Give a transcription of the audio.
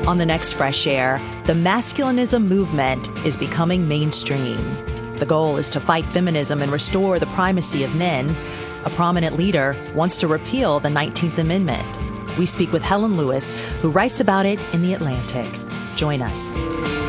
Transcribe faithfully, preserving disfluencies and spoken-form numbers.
On the next Fresh Air, the masculinism movement is becoming mainstream. The goal is to fight feminism and restore the primacy of men. A prominent leader wants to repeal the nineteenth Amendment. We speak with Helen Lewis, who writes about it in The Atlantic. Join us.